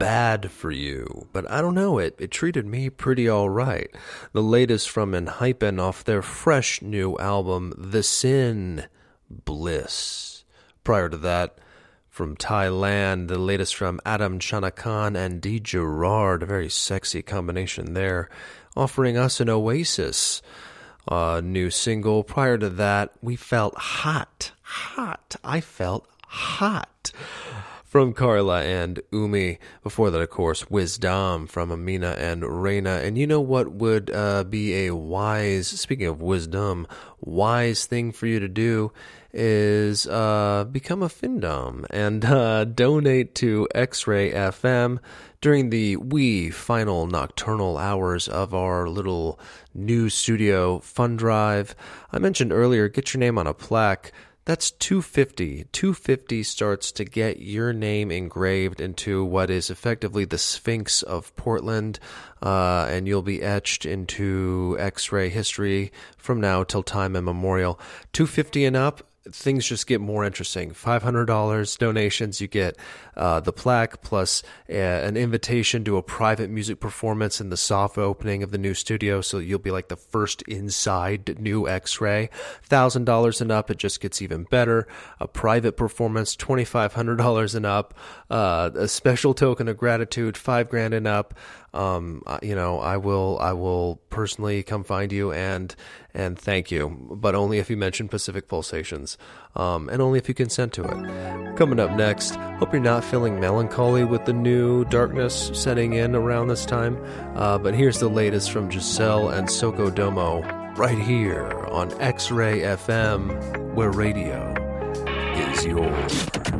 bad for you, but I don't know, it treated me pretty alright. The latest from Enhypen off their fresh new album, The Sin Bliss. Prior to that, from Thailand, the latest from Adam Chanakan and D. Gerard, a very sexy combination there, offering us an Oasis new single. Prior to that, we felt hot. I felt hot from Carla and Umi. Before that, of course, Wisdom from Amina and Reina. And you know what would be a wise, speaking of wisdom, wise thing for you to do is become a Findom and donate to X-Ray FM during the wee final nocturnal hours of our little new studio fund drive. I mentioned earlier, get your name on a plaque. That's $250. $250 starts to get your name engraved into what is effectively the Sphinx of Portland, and you'll be etched into X-ray history from now till time immemorial. $250 and up, things just get more interesting. $500 donations, you get the plaque plus an invitation to a private music performance in the soft opening of the new studio, so you'll be like the first inside new X-Ray. $1,000 and up, it just gets even better. A private performance, $2,500 and up. A special token of gratitude, $5,000 and up. I will personally come find you and thank you, but only if you mention Pacific Pulsations, and only if you consent to it. Coming up next, hope you're not feeling melancholy with the new darkness setting in around this time, but here's the latest from Giselle and Soko Domo right here on X-Ray FM, where radio is yours.